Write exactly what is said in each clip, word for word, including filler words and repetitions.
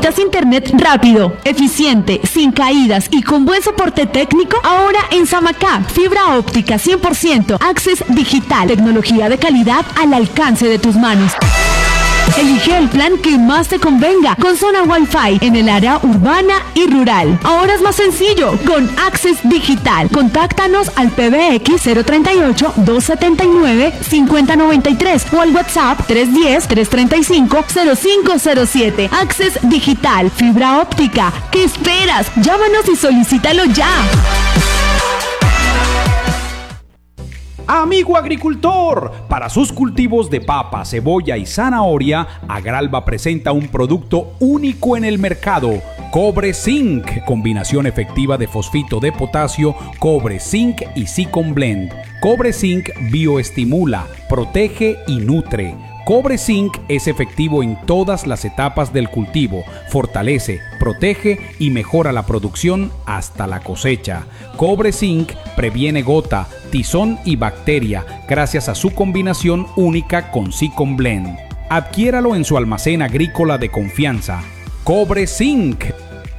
¿Necesitas internet rápido, eficiente, sin caídas y con buen soporte técnico? Ahora en Samacá, fibra óptica cien por ciento, Access Digital, tecnología de calidad al alcance de tus manos. Elige el plan que más te convenga, con zona Wi-Fi en el área urbana y rural. Ahora es más sencillo, con Access Digital. Contáctanos al P B X cero treinta y ocho, doscientos setenta y nueve, cincuenta noventa y tres o al WhatsApp tres uno cero, tres treinta y cinco, cero cinco cero siete. Access Digital, fibra óptica. ¿Qué esperas? Llámanos y solicítalo ya. Amigo agricultor, para sus cultivos de papa, cebolla y zanahoria, Agralba presenta un producto único en el mercado, Cobre Zinc, combinación efectiva de fosfito de potasio, cobre, zinc y Zicon Blend. Cobre Zinc bioestimula, protege y nutre. Cobre Zinc es efectivo en todas las etapas del cultivo, fortalece, protege y mejora la producción hasta la cosecha. Cobre Zinc previene gota, tizón y bacteria gracias a su combinación única con Zicon Blend. Adquiéralo en su almacén agrícola de confianza. Cobre Zinc.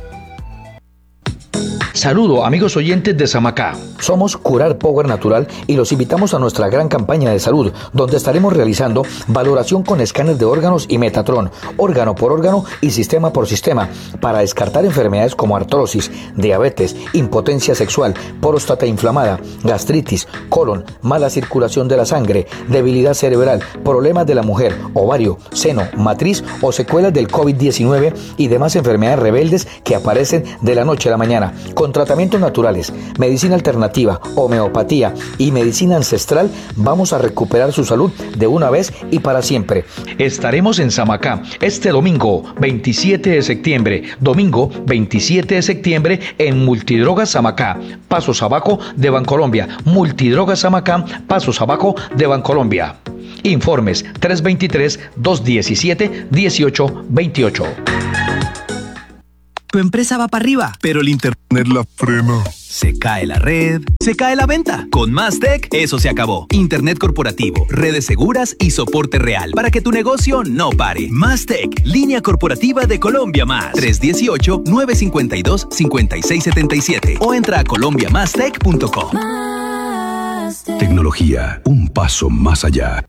Saludo amigos oyentes de Samacá. Somos Curar Power Natural y los invitamos a nuestra gran campaña de salud, donde estaremos realizando valoración con escáner de órganos y Metatron, órgano por órgano y sistema por sistema, para descartar enfermedades como artrosis, diabetes, impotencia sexual, próstata inflamada, gastritis, colon, mala circulación de la sangre, debilidad cerebral, problemas de la mujer, ovario, seno, matriz o secuelas del COVID diecinueve y demás enfermedades rebeldes que aparecen de la noche a la mañana. Con tratamientos naturales, medicina alternativa, homeopatía y medicina ancestral, vamos a recuperar su salud de una vez y para siempre. Estaremos en Samacá este domingo veintisiete de septiembre, domingo veintisiete de septiembre en Multidrogas Samacá, Pasos Abajo de Bancolombia. Multidrogas Samacá, Pasos Abajo de Bancolombia. Informes tres dos tres, dos uno siete, uno ocho dos ocho. Tu empresa va para arriba, pero el internet la frena. Se cae la red, se cae la venta. Con Mastec, eso se acabó. Internet corporativo, redes seguras y soporte real para que tu negocio no pare. Mastec, línea corporativa de Colombia Más. tres uno ocho, nueve cinco dos, cinco seis siete siete o entra a colombia mastec punto com. Tecnología, un paso más allá.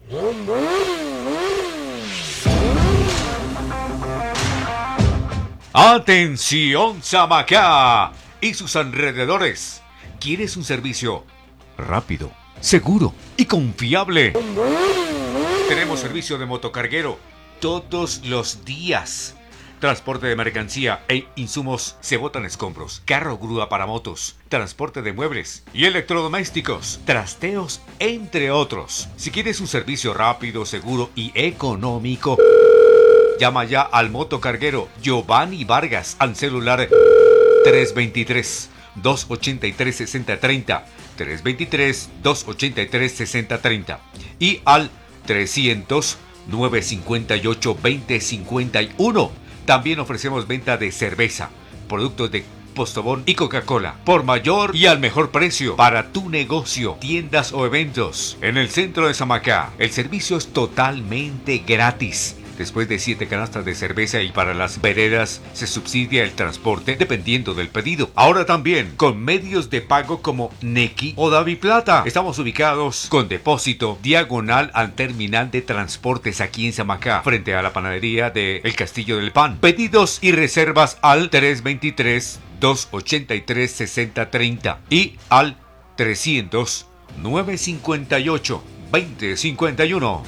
Atención Samacá y sus alrededores. ¿Quieres un servicio rápido, seguro y confiable? Tenemos servicio de motocarguero todos los días. Transporte de mercancía e insumos, se botan escombros, carro grúa para motos, transporte de muebles y electrodomésticos, trasteos, entre otros. Si quieres un servicio rápido, seguro y económico, llama ya al motocarguero Giovanni Vargas al celular tres dos tres, dos ocho tres, seis cero tres cero, tres dos tres, dos ocho tres, seis cero tres cero y al trescientos, nueve cinco ocho, veinte cincuenta y uno. También ofrecemos venta de cerveza, productos de Postobón y Coca-Cola por mayor y al mejor precio para tu negocio, tiendas o eventos. En el centro de Samacá, el servicio es totalmente gratis. Después de siete canastas de cerveza y para las veredas se subsidia el transporte dependiendo del pedido. Ahora también con medios de pago como Nequi o DaviPlata. Estamos ubicados con depósito diagonal al terminal de transportes aquí en Samacá, frente a la panadería de El Castillo del Pan. Pedidos y reservas al tres dos tres, dos ocho tres, seis cero tres cero y al trescientos, nueve cinco ocho, veinte cincuenta y uno.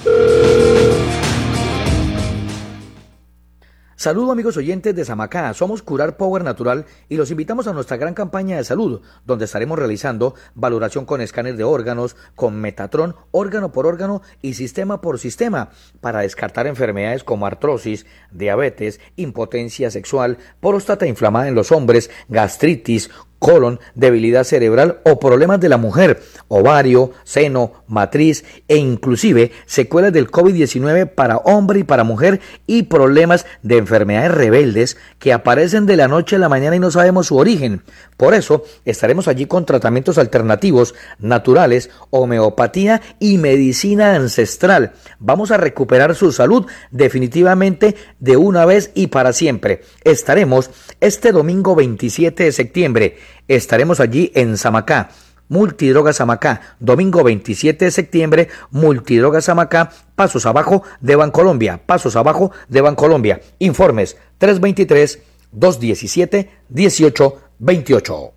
Saludos amigos oyentes de Samacá, somos Curar Power Natural y los invitamos a nuestra gran campaña de salud, donde estaremos realizando valoración con escáner de órganos, con Metatron, órgano por órgano y sistema por sistema, para descartar enfermedades como artrosis, diabetes, impotencia sexual, próstata inflamada en los hombres, gastritis, colon, debilidad cerebral o problemas de la mujer, ovario, seno, matriz e inclusive secuelas del COVID diecinueve para hombre y para mujer y problemas de enfermedades rebeldes que aparecen de la noche a la mañana y no sabemos su origen. Por eso estaremos allí con tratamientos alternativos, naturales, homeopatía y medicina ancestral. Vamos a recuperar su salud definitivamente de una vez y para siempre. Estaremos este domingo veintisiete de septiembre. Estaremos allí en Samacá, Multidroga Samacá, domingo veintisiete de septiembre, Multidroga Samacá, pasos abajo de Bancolombia, pasos abajo de Bancolombia. Informes tres dos tres, dos uno siete, uno ocho dos ocho.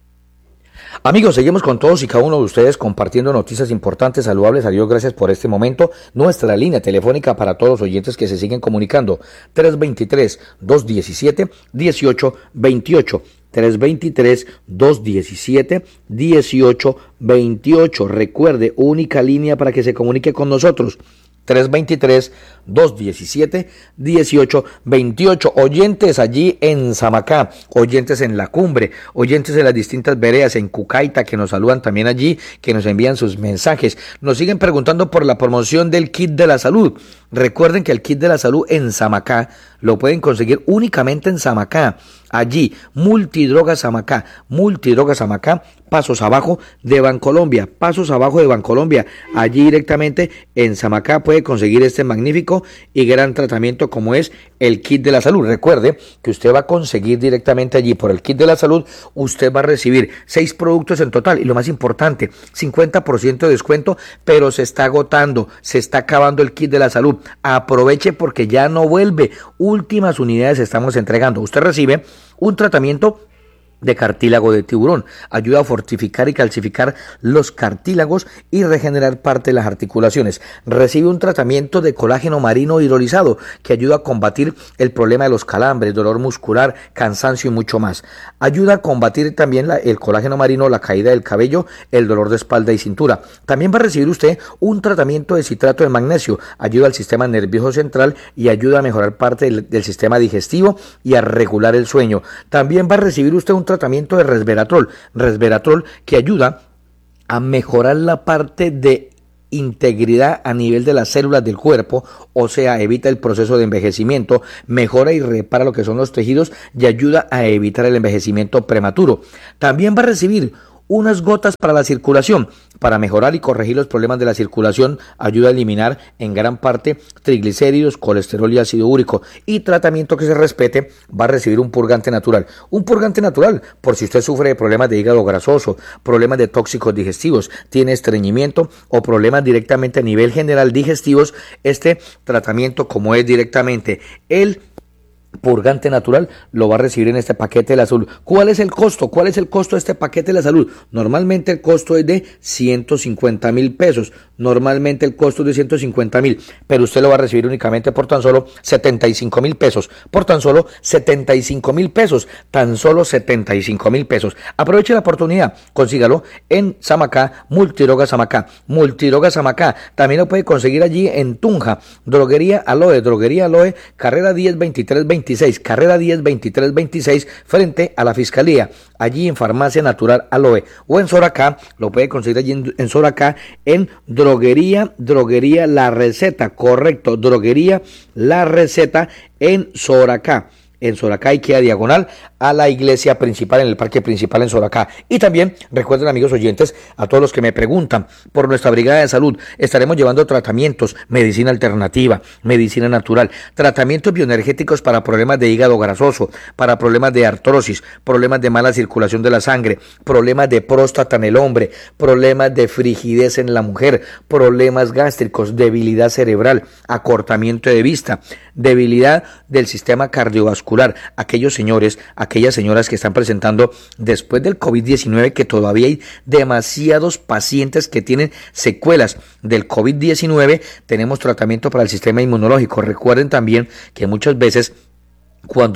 Amigos, seguimos con todos y cada uno de ustedes compartiendo noticias importantes, saludables. A Dios gracias por este momento. Nuestra línea telefónica para todos los oyentes que se siguen comunicando, tres dos tres, dos uno siete, uno ocho dos ocho. tres dos tres, dos uno siete, uno ocho dos ocho. Recuerde, única línea para que se comunique con nosotros. tres dos tres, dos uno siete, uno ocho dos ocho. Oyentes allí en Samacá, oyentes en La Cumbre, oyentes en las distintas veredas, en Cucaita, que nos saludan también allí, que nos envían sus mensajes. Nos siguen preguntando por la promoción del kit de la salud. Recuerden que el kit de la salud en Samacá lo pueden conseguir únicamente en Samacá. Allí, Multidroga Samacá, Multidroga Samacá, pasos abajo de Bancolombia, pasos abajo de Bancolombia. Allí directamente en Samacá puede conseguir este magnífico y gran tratamiento como es el kit de la salud. Recuerde que usted va a conseguir directamente allí por el kit de la salud, usted va a recibir seis productos en total y lo más importante, cincuenta por ciento de descuento, pero se está agotando, se está acabando el kit de la salud. Aproveche porque ya no vuelve. Últimas unidades estamos entregando. Usted recibe un tratamiento de cartílago de tiburón, ayuda a fortificar y calcificar los cartílagos y regenerar parte de las articulaciones. Recibe un tratamiento de colágeno marino hidrolizado que ayuda a combatir el problema de los calambres, dolor muscular, cansancio y mucho más. Ayuda a combatir también la, el colágeno marino, la caída del cabello, el dolor de espalda y cintura. También va a recibir usted un tratamiento de citrato de magnesio, ayuda al sistema nervioso central y ayuda a mejorar parte del, del sistema digestivo y a regular el sueño. También va a recibir usted un tratamiento de resveratrol, resveratrol que ayuda a mejorar la parte de integridad a nivel de las células del cuerpo, o sea, evita el proceso de envejecimiento, mejora y repara lo que son los tejidos y ayuda a evitar el envejecimiento prematuro. También va a recibir unas gotas para la circulación, para mejorar y corregir los problemas de la circulación, ayuda a eliminar en gran parte triglicéridos, colesterol y ácido úrico, y tratamiento que se respete, va a recibir un purgante natural, un purgante natural por si usted sufre de problemas de hígado grasoso, problemas de tóxicos digestivos, tiene estreñimiento o problemas directamente a nivel general digestivos. Este tratamiento, como es directamente el purgante natural, lo va a recibir en este paquete de la salud. ¿Cuál es el costo? ¿Cuál es el costo de este paquete de la salud? Normalmente el costo es de ciento cincuenta mil pesos. Normalmente el costo es de ciento cincuenta mil, pero usted lo va a recibir únicamente por tan solo setenta y cinco mil pesos. Por tan solo setenta y cinco mil pesos. Tan solo setenta y cinco mil pesos. Aproveche la oportunidad. Consígalo en Samacá, Multidroga Samacá. Multidroga Samacá. También lo puede conseguir allí en Tunja. Droguería Aloe. Droguería Aloe. Carrera diez veintitrés veintiséis. Carrera diez veintitrés veintiséis. Frente a la Fiscalía. Allí en Farmacia Natural Aloe. O en Soracá. Lo puede conseguir allí en, en Soracá. En Droguería, Droguería La Receta, correcto, Droguería La Receta en Soracá. En Soracá y queda diagonal a la iglesia principal, en el parque principal en Soracá. Y también recuerden, amigos oyentes, a todos los que me preguntan por nuestra brigada de salud, estaremos llevando tratamientos, medicina alternativa, medicina natural, tratamientos bioenergéticos para problemas de hígado grasoso, para problemas de artrosis, problemas de mala circulación de la sangre, problemas de próstata en el hombre, problemas de frigidez en la mujer, problemas gástricos, debilidad cerebral, acortamiento de vista, debilidad del sistema cardiovascular. Aquellos señores, aquellas señoras que están presentando después del COVID diecinueve, que todavía hay demasiados pacientes que tienen secuelas del COVID diecinueve, tenemos tratamiento para el sistema inmunológico. Recuerden también que muchas veces cuando no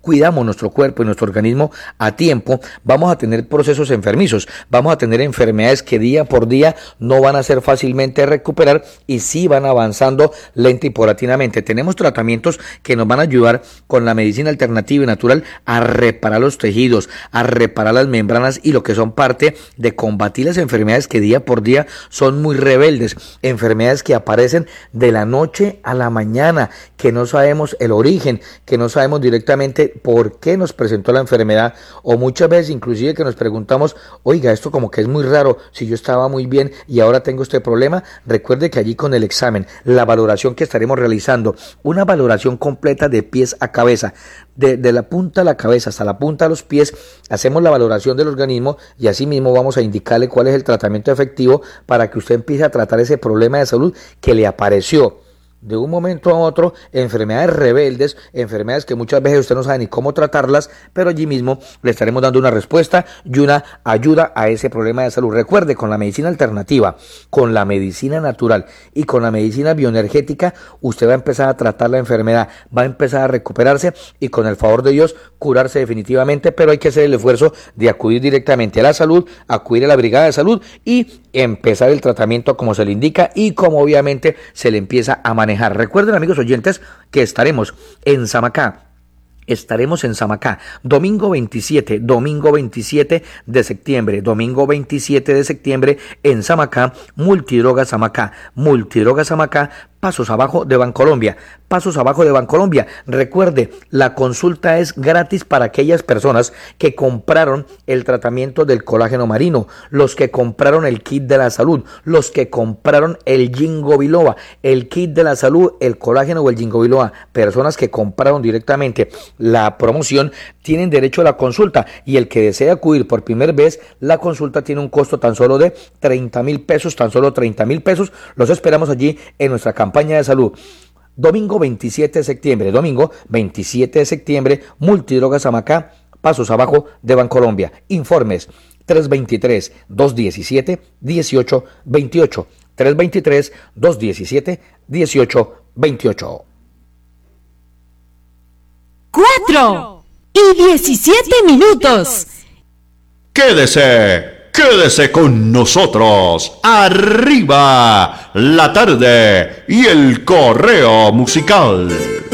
cuidamos nuestro cuerpo y nuestro organismo a tiempo, vamos a tener procesos enfermizos, vamos a tener enfermedades que día por día no van a ser fácilmente recuperar y sí van avanzando lenta y paulatinamente. Tenemos tratamientos que nos van a ayudar con la medicina alternativa y natural a reparar los tejidos, a reparar las membranas y lo que son parte de combatir las enfermedades que día por día son muy rebeldes, enfermedades que aparecen de la noche a la mañana, que no sabemos el origen, que no sabemos directamente por qué nos presentó la enfermedad, o muchas veces inclusive que nos preguntamos, oiga, esto como que es muy raro, si yo estaba muy bien y ahora tengo este problema. Recuerde que allí con el examen, la valoración que estaremos realizando, una valoración completa de pies a cabeza, de, de la punta de la cabeza hasta la punta de los pies, hacemos la valoración del organismo y así mismo vamos a indicarle cuál es el tratamiento efectivo para que usted empiece a tratar ese problema de salud que le apareció de un momento a otro, enfermedades rebeldes, enfermedades que muchas veces usted no sabe ni cómo tratarlas, pero allí mismo le estaremos dando una respuesta y una ayuda a ese problema de salud. Recuerde, con la medicina alternativa, con la medicina natural y con la medicina bioenergética, usted va a empezar a tratar la enfermedad, va a empezar a recuperarse y con el favor de Dios curarse definitivamente, pero hay que hacer el esfuerzo de acudir directamente a la salud, acudir a la brigada de salud y empezar el tratamiento como se le indica y como obviamente se le empieza a manejar. Recuerden, amigos oyentes, que estaremos en Samacá. Estaremos en Samacá, domingo veintisiete, domingo veintisiete de septiembre, domingo veintisiete de septiembre en Samacá, Multidroga Samacá, Multidroga Samacá, pasos abajo de Bancolombia, pasos abajo de Bancolombia. Recuerde, la consulta es gratis para aquellas personas que compraron el tratamiento del colágeno marino, los que compraron el kit de la salud, los que compraron el Ginkgo biloba, el kit de la salud, el colágeno o el Ginkgo biloba. Personas que compraron directamente la promoción tienen derecho a la consulta y el que desea acudir por primera vez, la consulta tiene un costo tan solo de treinta mil pesos, tan solo treinta mil pesos. Los esperamos allí en nuestra campaña de salud. Domingo veintisiete de septiembre, domingo veintisiete de septiembre, Multidroga Samacá, pasos abajo de Bancolombia. Informes tres dos tres, dos uno siete, uno ocho dos ocho, tres dos tres, dos uno siete, uno ocho dos ocho. Cuatro y diecisiete minutos. Quédese, quédese con nosotros. Arriba la tarde y el correo musical.